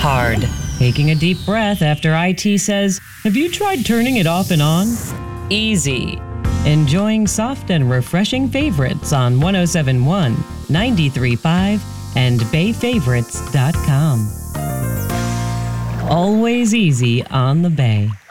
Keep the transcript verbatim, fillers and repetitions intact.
Hard. Taking a deep breath after I T says, "Have you tried turning it off and on?" Easy. Enjoying soft and refreshing favorites on one oh seven point one, ninety-three point five, and bay favorites dot com. Always easy on the Bay.